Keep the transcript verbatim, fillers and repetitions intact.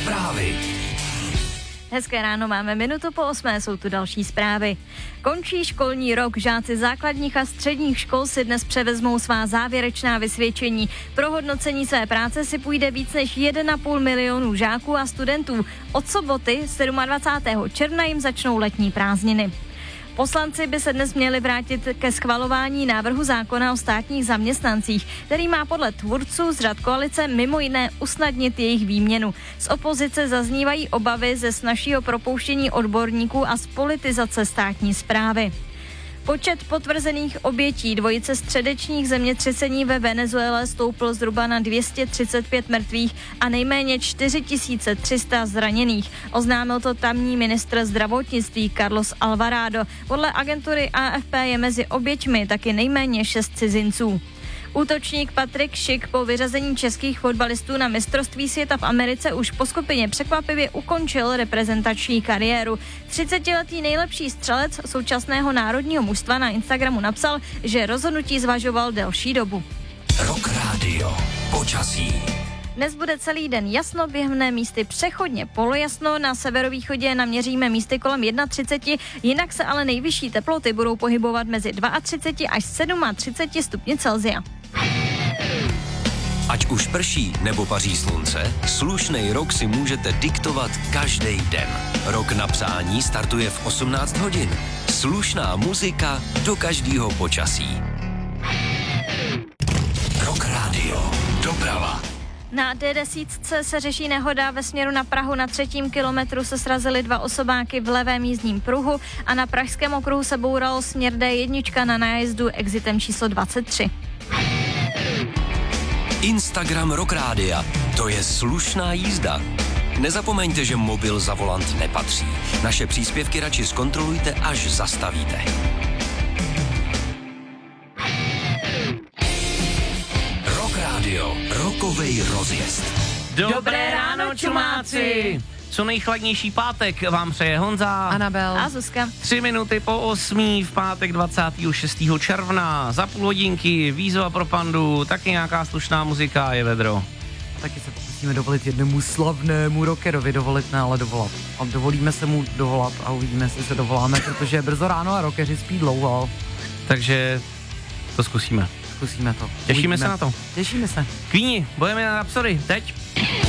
Zprávy. Hezké ráno, máme minutu po osmé, jsou tu další zprávy. Končí školní rok, žáci základních a středních škol si dnes převezmou svá závěrečná vysvědčení. Pro hodnocení své práce si půjde víc než jedna celá pět milionu žáků a studentů. Od soboty dvacátého sedmého června jim začnou letní prázdniny. Poslanci by se dnes měli vrátit ke schvalování návrhu zákona o státních zaměstnancích, který má podle tvůrců z řad koalice mimo jiné usnadnit jejich výměnu. Z opozice zaznívají obavy ze snazšího propouštění odborníků a z politizace státní správy. Počet potvrzených obětí dvojice středečních zemětřesení ve Venezuele stoupl zhruba na dvě stě třicet pět mrtvých a nejméně čtyři tisíce tři sta zraněných. Oznámil to tamní ministr zdravotnictví Carlos Alvarado. Podle agentury A F P je mezi oběťmi taky nejméně šest cizinců. Útočník Patrik Schick po vyřazení českých fotbalistů na mistrovství světa v Americe už po skupině překvapivě ukončil reprezentační kariéru. třicetiletý nejlepší střelec současného národního mužstva na Instagramu napsal, že rozhodnutí zvažoval delší dobu. Rock Radio. Počasí. Dnes bude celý den jasno, běhne místy přechodně polojasno, na severovýchodě naměříme místy kolem třicet jedna, jinak se ale nejvyšší teploty budou pohybovat mezi třicet dva až třicet sedm stupni Celsia. Ať už prší nebo paří slunce, slušnej rok si můžete diktovat každý den. Rok na psání startuje v osmnáct hodin. Slušná muzika do každého počasí. Rock Radio. Doprava. Na D deset se řeší nehoda ve směru na Prahu. Na třetím kilometru se srazily dva osobáky v levém jízdním pruhu a na pražském okruhu se boural směr D jedna na nájezdu exitem číslo dvacet tři. Instagram Rock Rádia. To je slušná jízda. Nezapomeňte, že mobil za volant nepatří. Naše příspěvky radši zkontrolujte, až zastavíte. Rock Radio. Rokovej rozjezd. Dobré ráno, čumáci! Co nejchladnější pátek vám přeje Honza, Anabel a Zuzka. Tři minuty po osmí v pátek dvacátého šestého června. Za půl hodinky výzva pro pandu, taky nějaká slušná muzika, je vedro. Taky se pokusíme dovolit jednomu slavnému rockerovi dovolit, ne, ale dovolat. A dovolíme se mu dovolat a uvidíme, jestli se dovoláme, protože je brzo ráno a rockeři spí dlouho. Takže to zkusíme. Zkusíme to. Těšíme Uvidíme. se na to. Těšíme se. Queeni, Bohemian Rhapsody, teď.